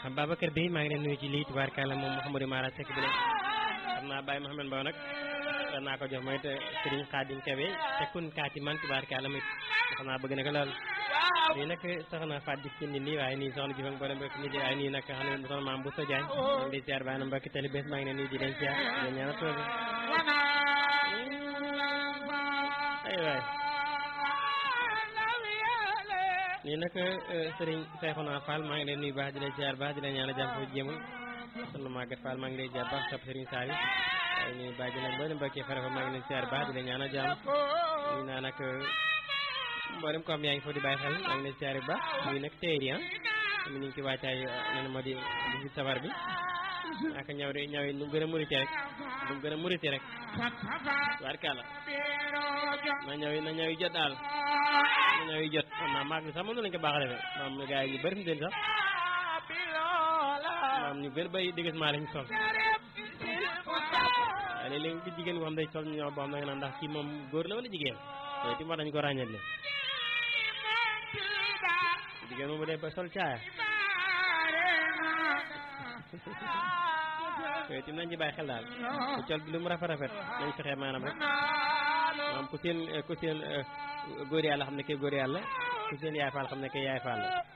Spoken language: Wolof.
Babacar Bey maa ngi leen nuyu ci lii tubaarkàlla moom Mouhamadou Mara Seck bi la xam naa Baye Mouhamed Mbow nag danaa ko jox mooy te Serigne Khadim Kebe te kun kaati man tubaarkàlla muy xam naa bëgg na ko lool lii nag soxna Fatou Diouf ci nii waaye nii soxna Diouf ak mboolem mbokk nit yi waaye nii nag xam ne soxna maam bu Sodiagne maa ngi lay ziar baax na mbokki tali bés maa ngi leen nuyu di leen ziar di leen ñaanal tool ay waay nii nag Serigne Cheikhouna Fall maa ngi leen nuyu baax di leen ziar baax di leen ñaanal jàmm foofu jéemul soxna Maguette Fall maa ngi lay ziar baax topp Serigne Sall waaye nii bàjj nag mboolem mbokki farafa maa ngi leen ziar baax di leen ñaanal jàmm nii naa nag mboolem ko am yaa ngi foofu di bàyyi xel maa ngi leen ziar bu baax nii nag téeri ñu ngi ci wàccaay nen moo di 18 safar bi ak ñaw yi nu gën a murite rek nu gën a murite rek barkalla na ñaw yi jot daal na ñaw yi jot xam naa maag ni sax mënu lañ ko baax a defee maam gars yi ñu bëri fi mu den sax maam ñu gën bay dégg maa lañ sol waaye léeg-léeg ci jigéen boo xam day sol ñoo boo xam da nga naan ndax kii moom góor la wala jigéen te ti moo dañ ko ràññal leen jigéen moom bu dee ba sol caaya yooyu tim nañ ci bàyyi xel daal bu col bi lu mu rafet rafet nañ fexee maanaam rek maanaam ku seen góor yàlla xam ne kay góor yàlla ku seen yaay faal xam ne kay yaay faal la